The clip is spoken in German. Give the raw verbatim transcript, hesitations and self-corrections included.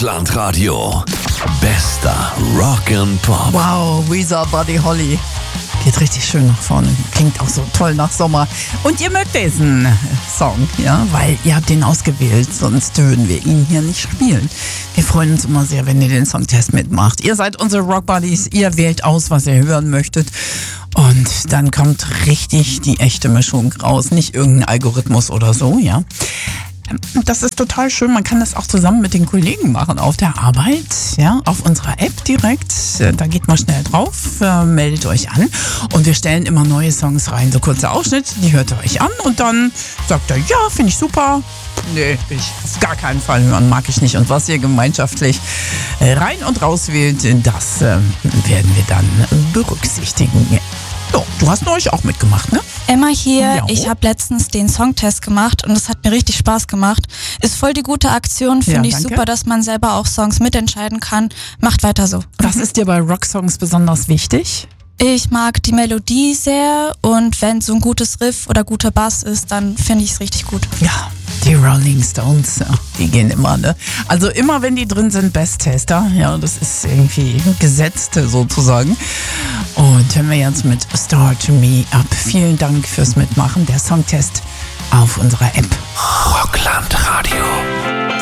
Rockland-Radio. Bester Rock and Pop. Wow, Weezer, Buddy Holly. Geht richtig schön nach vorne. Klingt auch so toll nach Sommer. Und ihr mögt diesen Song, ja, weil ihr habt den ausgewählt, sonst würden wir ihn hier nicht spielen. Wir freuen uns immer sehr, wenn ihr den Songtest mitmacht. Ihr seid unsere Rock Buddies, ihr wählt aus, was ihr hören möchtet. Und dann kommt richtig die echte Mischung raus. Nicht irgendein Algorithmus oder so, ja. Das ist total schön. Man kann das auch zusammen mit den Kollegen machen auf der Arbeit, ja, auf unserer App direkt. Da geht mal schnell drauf, äh, meldet euch an und wir stellen immer neue Songs rein. So kurze Ausschnitte, die hört ihr euch an und dann sagt er, ja, finde ich super. Nee, will ich auf gar keinen Fall hören, mag ich nicht. Und was ihr gemeinschaftlich äh, rein und raus wählt, das äh, werden wir dann berücksichtigen. So, du hast neulich auch mitgemacht, ne? Emma hier, Ja. ich habe letztens den Songtest gemacht und es hat mir richtig Spaß gemacht. Ist voll die gute Aktion, finde Ja, ich danke. super, dass man selber auch Songs mitentscheiden kann. Macht weiter so. Was ist dir bei Rocksongs besonders wichtig? Ich mag die Melodie sehr und wenn so ein gutes Riff oder guter Bass ist, dann finde ich es richtig gut. Ja, die Rolling Stones, ja, die gehen immer, ne? Also immer, wenn die drin sind, Best-Tester. Ja, das ist irgendwie gesetzt sozusagen. Und hören wir jetzt mit Start Me Up. Vielen Dank fürs Mitmachen. Der Songtest auf unserer App. Rockland-Radio.